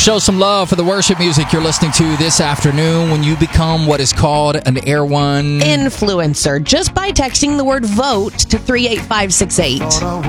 Show some love for the worship music you're listening to this afternoon when you become what is called an Air One influencer just by texting the word vote to 38568.